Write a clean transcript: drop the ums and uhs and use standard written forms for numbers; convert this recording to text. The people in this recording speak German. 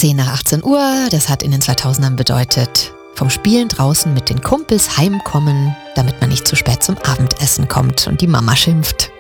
10 nach 18 Uhr, das hat in den 2000ern bedeutet, vom Spielen draußen mit den Kumpels heimkommen, damit man nicht zu spät zum Abendessen kommt und die Mama schimpft.